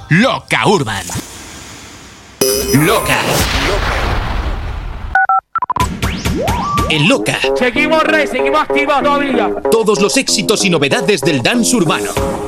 Loca Urban. Loca. En Loca. Seguimos, Rey, seguimos activos todavía. Todos los éxitos y novedades del dance urbano.